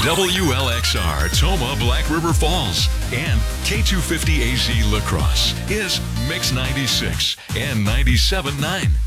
WLXR Toma Black River Falls and K250AZ La Crosse is Mix 96 and 97.9.